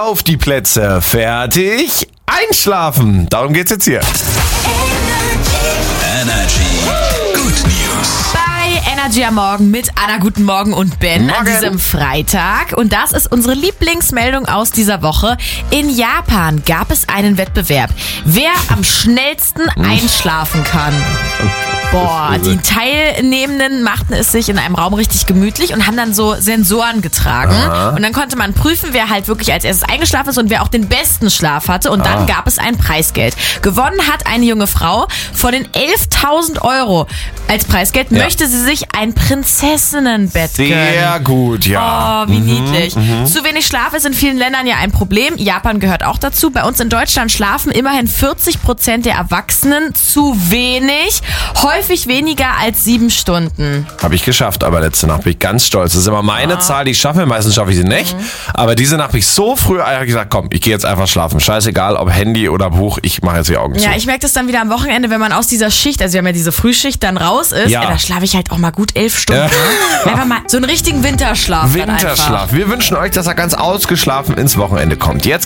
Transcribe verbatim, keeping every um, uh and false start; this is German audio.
auf die Plätze, fertig, einschlafen. Darum geht's jetzt hier. Energy. Good News. Bei Energy am Morgen mit Anna, guten Morgen und Ben Morgen. an diesem Freitag. Und das ist unsere Lieblingsmeldung aus dieser Woche. In Japan gab es einen Wettbewerb, wer am schnellsten einschlafen kann. Boah, die Teilnehmenden machten es sich in einem Raum richtig gemütlich und haben dann so Sensoren getragen. Aha. Und dann konnte man prüfen, wer halt wirklich als erstes eingeschlafen ist und wer auch den besten Schlaf hatte. Und dann Ah. gab es ein Preisgeld. Gewonnen hat eine junge Frau. Von den elftausend Euro als Preisgeld Ja. möchte sie sich ein Prinzessinnenbett gönnen. Sehr gut, ja. Oh, wie niedlich. Zu wenig Schlaf ist in vielen Ländern ja ein Problem. Japan gehört auch dazu. Bei uns in Deutschland schlafen immerhin vierzig Prozent der Erwachsenen zu wenig. Häufig weniger als sieben Stunden. Habe ich geschafft, aber letzte Nacht bin ich ganz stolz. Das ist immer meine Zahl, die ich schaffe. Meistens schaffe ich sie nicht. Aber diese Nacht bin ich so früh einfach gesagt, komm, ich gehe jetzt einfach schlafen. Scheißegal, ob Handy oder Buch, ich mache jetzt die Augen zu. Ja, ich merke das dann wieder am Wochenende, wenn man aus dieser Schicht, also wir haben ja diese Frühschicht, dann raus ist. Ja. Ja, da schlafe ich halt auch mal gut elf Stunden. Ja. Ne? Einfach mal so einen richtigen Winterschlaf. Dann einfach. Winterschlaf. Wir wünschen euch, dass er ganz ausgeschlafen ins Wochenende kommt. Jetzt